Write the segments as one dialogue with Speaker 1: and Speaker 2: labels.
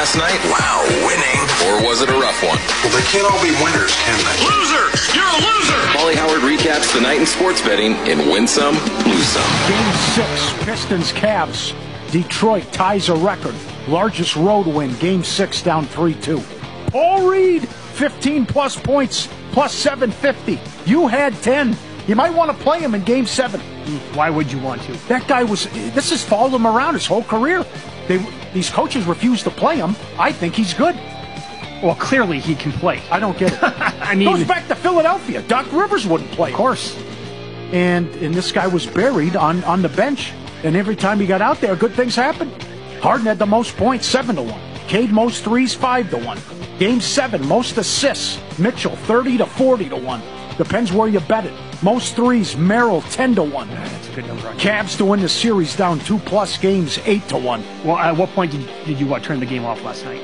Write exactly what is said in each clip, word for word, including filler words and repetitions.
Speaker 1: last night? Wow, winning. Or was it a rough one?
Speaker 2: Well, they can't all be winners, can they?
Speaker 1: Loser! You're a loser! Paulie Howard recaps the night in sports betting in Win Some, Lose Some.
Speaker 3: Game six, Pistons Cavs. Detroit ties a record. Largest road win, game six down three two. Paul Reed, fifteen plus points, plus seven fifty. You had ten. You might want to play him in game seven.
Speaker 4: Why would you want to?
Speaker 3: That guy was, this has followed him around his whole career. They, these coaches refuse to play him. I think he's good.
Speaker 4: Well, clearly he can play.
Speaker 3: I don't get it.
Speaker 4: I mean,
Speaker 3: goes back to Philadelphia. Doc Rivers wouldn't play.
Speaker 4: Of course.
Speaker 3: And and this guy was buried on, on the bench. And every time he got out there, good things happened. Harden had the most points, seven to one. Cade most threes, five to one. Game seven, most assists. Mitchell, thirty to forty to one. Depends where you bet it. Most threes, Merrill, ten to one.
Speaker 4: That's a good number.
Speaker 3: Cavs to win the series down two plus games, eight to one.
Speaker 4: Well, at what point did, did you uh, turn the game off last night?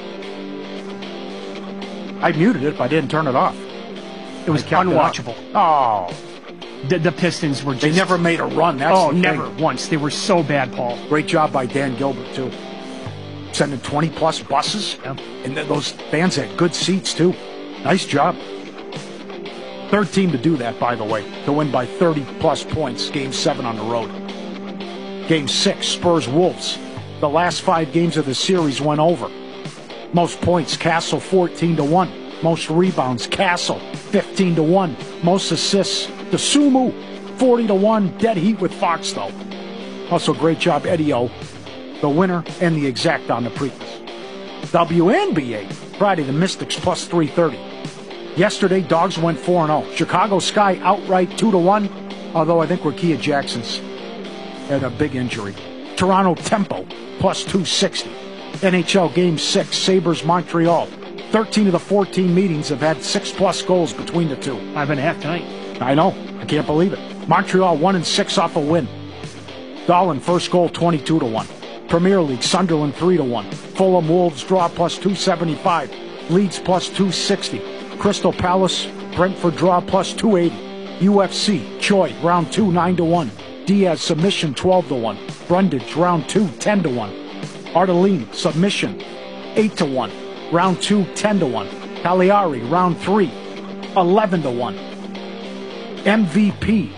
Speaker 3: I muted it, but I didn't turn it off.
Speaker 4: It was unwatchable.
Speaker 3: It oh.
Speaker 4: The, the Pistons were just...
Speaker 3: They never made a run. That's
Speaker 4: oh,
Speaker 3: the
Speaker 4: never.
Speaker 3: thing.
Speaker 4: Once. They were so bad, Paul.
Speaker 3: Great job by Dan Gilbert, too. Sending twenty-plus buses.
Speaker 4: Yeah.
Speaker 3: And th- those fans had good seats, too. Nice job. Third team to do that, by the way, to win by thirty-plus points, game seven on the road. Game six, Spurs-Wolves. The last five games of the series went over. Most points, Castle, fourteen to one. Most rebounds, Castle, fifteen to one. Most assists, DeSumo, forty to one. Dead heat with Fox, though. Also, great job, Eddie O, the winner and the exact on the Preakness. W N B A, Friday, the Mystics plus three thirty. Yesterday, Dogs went four and oh. Chicago Sky outright two to one, although I think Rickea Jackson's had a big injury. Toronto Tempo plus two sixty. N H L Game six, Sabres Montreal. thirteen of the fourteen meetings have had six-plus goals between the two.
Speaker 4: Five and a half tonight.
Speaker 3: I know. I can't believe it. Montreal one and six off a win. Dahlin first goal twenty-two to one. Premier League, Sunderland three to one. Fulham Wolves draw plus two seventy-five. Leeds plus two sixty. Crystal Palace, Brentford draw plus two eighty. U F C, Choi, round two, nine to one. Diaz, submission, twelve to one. Brundage, round two, ten to one. Artelene, submission, eight to one. Round two, ten to one. Cagliari, round three, eleven to one. M V P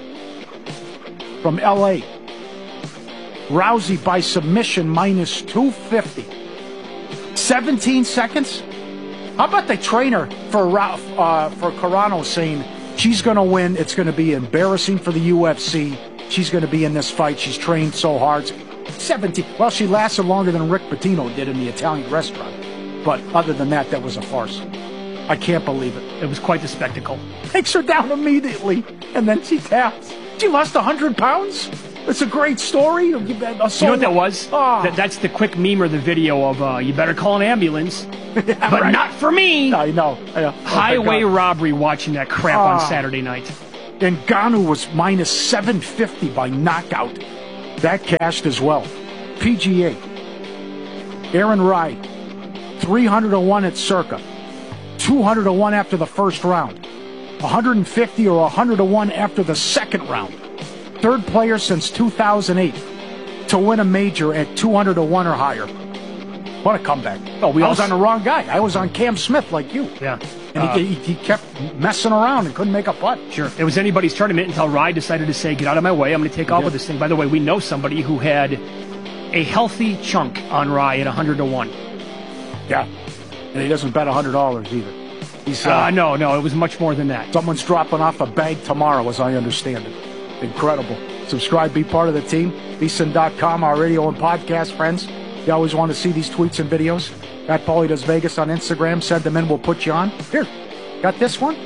Speaker 3: from L A. Rousey by submission, minus two fifty. seventeen seconds? How about the trainer for uh, for Carano saying she's going to win, it's going to be embarrassing for the U F C, she's going to be in this fight, she's trained so hard. seventeen. Well, she lasted longer than Rick Pitino did in the Italian restaurant. But other than that, that was a farce. I can't believe it.
Speaker 4: It was quite the spectacle.
Speaker 3: Takes her down immediately, and then she taps. She lost one hundred pounds? It's a great story. You know
Speaker 4: what that was?
Speaker 3: Oh.
Speaker 4: That, that's the quick meme or the video of, uh, you better call an ambulance.
Speaker 3: Yeah,
Speaker 4: but
Speaker 3: right.
Speaker 4: Not for me.
Speaker 3: I know. I know. Oh,
Speaker 4: Highway robbery watching that crap
Speaker 3: oh.
Speaker 4: on Saturday night.
Speaker 3: And Ngannou was minus seven fifty by knockout. That cashed as well. P G A. Aaron Rye. three hundred to one at Circa. two hundred to one after the first round. one hundred fifty or one hundred to one after the second round. Third player since two thousand eight to win a major at two hundred to one or higher. What a comeback. Oh, we I was on the wrong guy. I was on Cam Smith like you.
Speaker 4: Yeah.
Speaker 3: And
Speaker 4: uh,
Speaker 3: he, he, he kept messing around and couldn't make a putt.
Speaker 4: Sure. It was anybody's tournament until Rye decided to say, get out of my way. I'm going to take off with this thing. By the way, we know somebody who had a healthy chunk on Rye at one hundred to one.
Speaker 3: Yeah. And he doesn't bet one hundred dollars either. He's, uh,
Speaker 4: uh, no, no, it was much more than that.
Speaker 3: Someone's dropping off a bag tomorrow, as I understand it. Incredible. Subscribe, be part of the team. V S I N dot com, our radio and podcast friends. You always want to see these tweets and videos. At Paulie Does Vegas on Instagram. Send them in, we'll put you on. Here, got this one?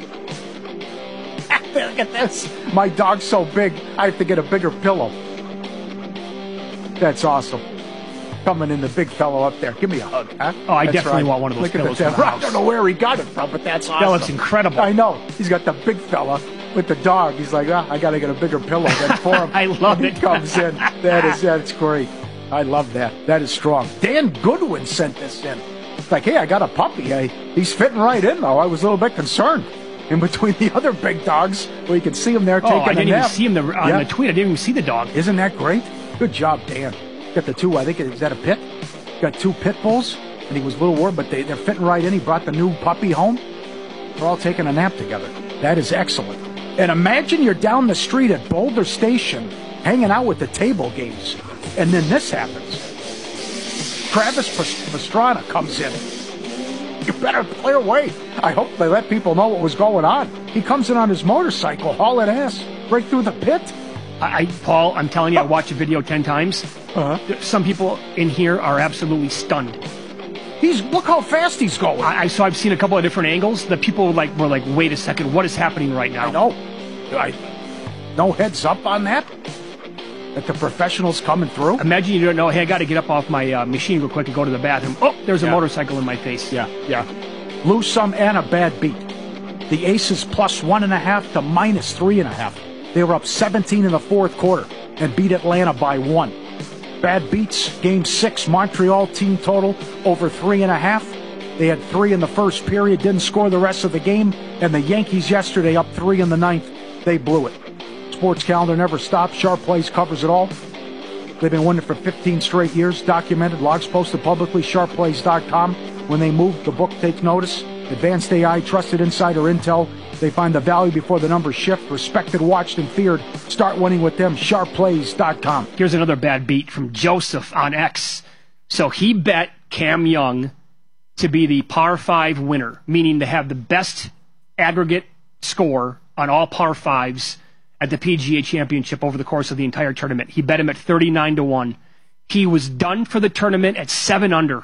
Speaker 3: Look at this. My dog's so big, I have to get a bigger pillow. That's awesome. Coming in, the big fellow up there. Give me a hug, huh?
Speaker 4: Oh, I
Speaker 3: that's
Speaker 4: definitely
Speaker 3: right.
Speaker 4: want one of those
Speaker 3: Look
Speaker 4: pillows
Speaker 3: at
Speaker 4: for the
Speaker 3: I
Speaker 4: house.
Speaker 3: don't know where he got it from, but that's awesome.
Speaker 4: That looks incredible.
Speaker 3: I know. He's got the big fella with the dog. He's like, oh, I got to get a bigger pillow than for him.
Speaker 4: I love
Speaker 3: he
Speaker 4: it.
Speaker 3: He comes in. That is, that's great. I love that. That is strong. Dan Goodwin sent this in. It's like, hey, I got a puppy. I, he's fitting right in, though. I was a little bit concerned. In between the other big dogs, where you can see him there taking a nap.
Speaker 4: Oh, I didn't even see him the, on
Speaker 3: yeah.
Speaker 4: the tweet. I didn't even see the dog.
Speaker 3: Isn't that great? Good job, Dan. Got the two, I think, is that a pit? Got two pit bulls, and he was a little worried, but they, they're fitting right in. He brought the new puppy home. They're all taking a nap together. That is excellent. And imagine you're down the street at Boulder Station hanging out with the table games, and then this happens. Travis Pastrana comes in. You better clear away. I hope they let people know what was going on. He comes in on his motorcycle, hauling ass right through the pit.
Speaker 4: I, I Paul, I'm telling you, I watched the video ten times.
Speaker 3: Uh-huh.
Speaker 4: Some people in here are absolutely stunned.
Speaker 3: He's look how fast he's going.
Speaker 4: I, I so I've seen a couple of different angles. The people were like, were like, wait a second, what is happening right now?
Speaker 3: I know. I, no heads up on that. That the professionals coming through.
Speaker 4: Imagine you don't know. Hey, I got to get up off my uh, machine real quick and go to the bathroom. Oh, there's a
Speaker 3: Yeah.
Speaker 4: motorcycle in my face.
Speaker 3: Yeah, yeah. Lose some and a bad beat. The Aces plus one and a half to minus three and a half. They were up seventeen in the fourth quarter and beat Atlanta by one. Bad beats. Game six. Montreal team total over three and a half. They had three in the first period, didn't score the rest of the game. And the Yankees yesterday up three in the ninth. They blew it. Sports calendar never stops. Sharp Plays covers it all. They've been winning for fifteen straight years. Documented, logs posted publicly, sharp plays dot com. When they move, the book takes notice. Advanced A I, trusted insider intel. They find the value before the numbers shift. Respected, watched, and feared. Start winning with them. sharp plays dot com.
Speaker 4: Here's another bad beat from Joseph on X. So he bet Cam Young to be the par five winner, meaning to have the best aggregate score on all par fives at the P G A Championship over the course of the entire tournament. He bet him at thirty-nine to one. He was done for the tournament at seven under.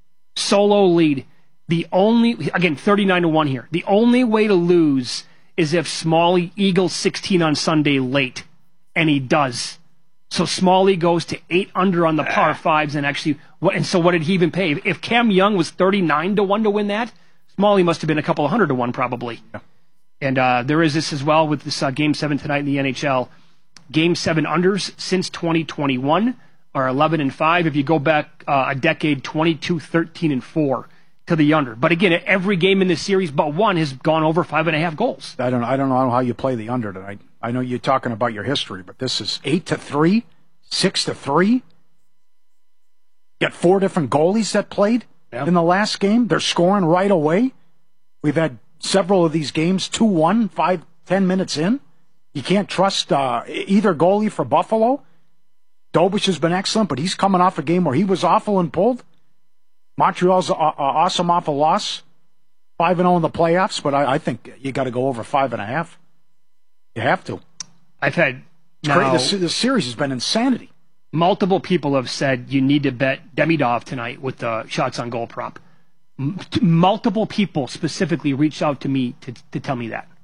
Speaker 4: Solo lead. The only, again, thirty-nine to one here. The only way to lose is if Smalley eagles sixteen on Sunday late. And he does. So Smalley goes to eight under on the par fives and actually, what? And so what did he even pay? If Cam Young was thirty-nine to one to win that, Smalley must have been a couple of hundred to one probably.
Speaker 3: Yeah.
Speaker 4: And uh, there is this as well with this uh, Game seven tonight in the N H L. Game seven unders since twenty twenty-one are eleven and five. If you go back uh, a decade, twenty-two, thirteen, and four to the under. But again, every game in this series but one has gone over five and a half goals.
Speaker 3: I don't, I don't know how you play the under tonight. I know you're talking about your history, but this is eight to three, six to three. You got four different goalies that played
Speaker 4: Yeah.
Speaker 3: in the last game. They're scoring right away. We've had several of these games, two one, five, ten minutes in. You can't trust uh, either goalie for Buffalo. Dobish has been excellent, but he's coming off a game where he was awful and pulled. Montreal's uh, uh, awesome off a loss. five and oh in the playoffs, but I, I think you got to go over five and a half. You have to.
Speaker 4: I've had
Speaker 3: It's
Speaker 4: now,
Speaker 3: great. This, this series has been insanity.
Speaker 4: multiple people have said you need to bet Demidov tonight with the shots on goal prop. M- multiple people specifically reached out to me to, to tell me that.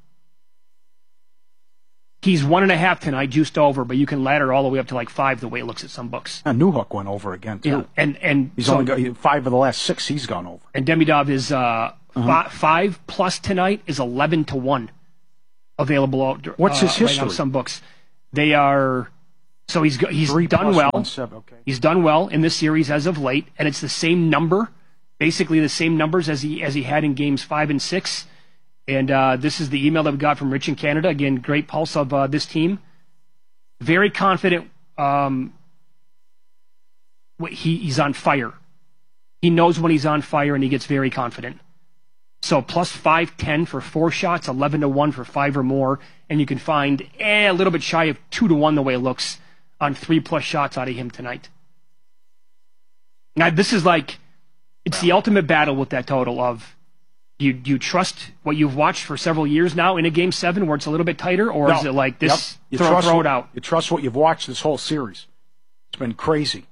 Speaker 4: He's one and a half tonight, juiced over, but you can ladder all the way up to like five the way it looks at some books.
Speaker 3: And Newhook went over again, too.
Speaker 4: Yeah, and and
Speaker 3: He's
Speaker 4: so,
Speaker 3: only got five of the last six he's gone over.
Speaker 4: and Demidov is uh,
Speaker 3: Uh-huh.
Speaker 4: fi- five plus tonight is eleven to one available. Out,
Speaker 3: What's his
Speaker 4: uh, right now,
Speaker 3: history?
Speaker 4: some books they are. So he's go- he's
Speaker 3: Three
Speaker 4: done
Speaker 3: plus
Speaker 4: well.
Speaker 3: one, seven, okay.
Speaker 4: He's done well in this series as of late, and it's the same number, basically the same numbers as he as he had in games five and six. And uh, this is the email that we got from Rich in Canada. Again, great pulse of uh, this team. Very confident. Um, wh- he, he's on fire. He knows when he's on fire, and he gets very confident. So plus five ten for four shots, eleven to one for five or more, and you can find eh, a little bit shy of two to one the way it looks on three plus shots out of him tonight. Now this is like it's the ultimate battle with that total of you you trust what you've watched for several years now in a game seven where it's a little bit tighter, or
Speaker 3: No.
Speaker 4: is it like this
Speaker 3: Yep. You
Speaker 4: throw,
Speaker 3: trust
Speaker 4: throw
Speaker 3: what-
Speaker 4: it out?
Speaker 3: You trust what you've watched this whole series. It's been crazy.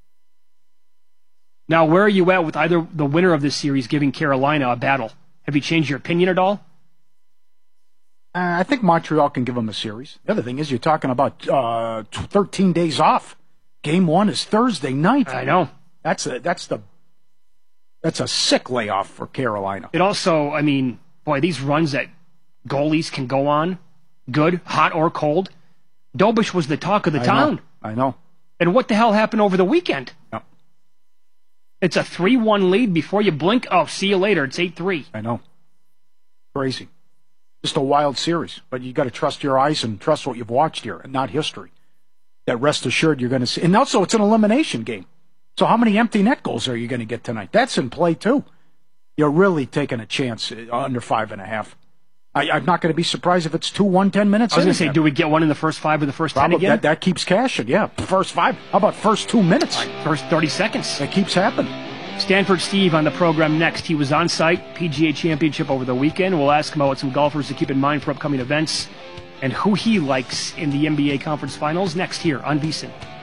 Speaker 4: Now where are you at with either the winner of this series giving Carolina a battle? Have you changed your opinion at all?
Speaker 3: Uh, I think Montreal can give them a series. The other thing is you're talking about uh, t- thirteen days off. Game one is Thursday night.
Speaker 4: I know.
Speaker 3: That's a, that's the that's a sick layoff for Carolina.
Speaker 4: It also, I mean, boy, these runs that goalies can go on, good, hot or cold. Dobish was the talk of the
Speaker 3: I
Speaker 4: town.
Speaker 3: know. I know.
Speaker 4: And what the hell happened over the weekend?
Speaker 3: No,
Speaker 4: It's a three one lead before you blink. Oh, see you later. It's eight three.
Speaker 3: I know. Crazy. Just a wild series. But you got to trust your eyes and trust what you've watched here and not history. that rest assured you're going to see. And also, it's an elimination game. So how many empty net goals are you going to get tonight? That's in play, too. You're really taking a chance under five and a half. I, I'm not going to be surprised if it's two one, ten minutes.
Speaker 4: I was going to say, do we get one in the first five or the first
Speaker 3: Probably,
Speaker 4: ten again?
Speaker 3: That, that keeps cashing, yeah. First five. How about first two minutes?
Speaker 4: Right, first thirty seconds.
Speaker 3: That keeps happening.
Speaker 4: Stanford Steve on the program next. He was on site, P G A Championship over the weekend. We'll ask him about some golfers to keep in mind for upcoming events and who he likes in the N B A Conference Finals next here on VSiN.